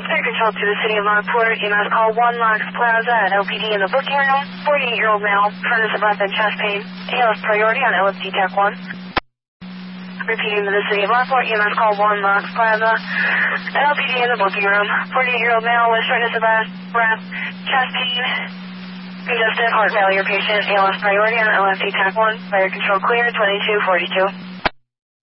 Air Control to the City of Lockport. EMS call 1 Locks Plaza at LPD in the booking room. 48-year-old male, furnace of breath and chest pain. ALS priority on LFD Tech 1. Repeating to the City of Lockport. EMS call 1 Locks Plaza at LPD in the booking room. 48-year-old male with shortness of breath, chest pain, congestive heart failure patient. ALS priority on LFD Tech 1. Fire control clear, 2242.